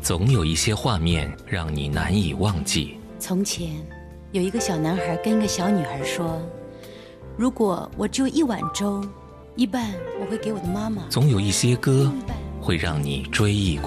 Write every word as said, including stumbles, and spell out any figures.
总有一些画面让你难以忘记。 从前，有一个小男孩跟一个小女孩说：“如果我只有一碗粥，一半我会给我的妈妈。” 总有一些歌会让你追忆